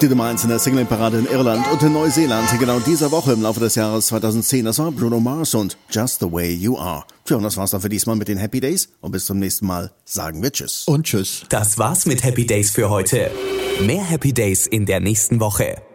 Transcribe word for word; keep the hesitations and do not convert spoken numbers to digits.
Die Nummer eins in der Single-Parade in Irland und in Neuseeland. Genau in dieser Woche im Laufe des Jahres zweitausendzehn. Das war Bruno Mars und Just the Way You Are. Tja, und das war's dann für diesmal mit den Happy Days. Und bis zum nächsten Mal sagen wir Tschüss. Und Tschüss. Das war's mit Happy Days für heute. Mehr Happy Days in der nächsten Woche.